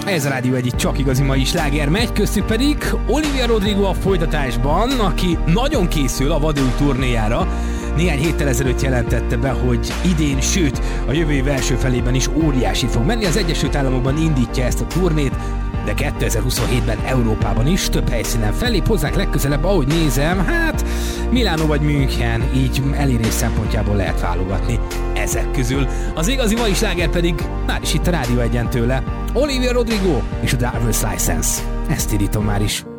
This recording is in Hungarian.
Ez a Rádió egyik csak igazi mai sláger megy, köztük pedig Olivia Rodrigo a folytatásban, aki nagyon készül a vadőj turnéjára. Néhány héttel ezelőtt jelentette be, hogy idén, sőt a jövő év első felében is óriási fog menni. Az Egyesült Államokban indítja ezt a turnét, de 2027-ben Európában is több helyszínen fellép hozzánk legközelebb, ahogy nézem, hát Milánó vagy München, így elérés szempontjából lehet válogatni ezek közül. Az igazi mai sláger pedig már is itt a Rádió Egyen tőle. Olivia Rodrigo és a Driver's License. Ezt indítom már is.